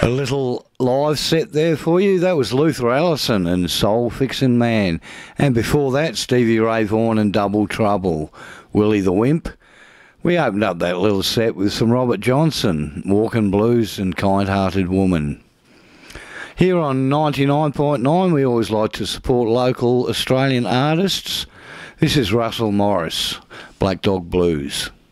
A little live set there for you. That was Luther Allison and Soul Fixin' Man. And before that, Stevie Ray Vaughan and Double Trouble. Willie the Wimp. We opened up that little set with some Robert Johnson, Walkin' Blues and Kind-Hearted Woman. Here on 99.9, we always like to support local Australian artists. This is Russell Morris, Black Dog Blues.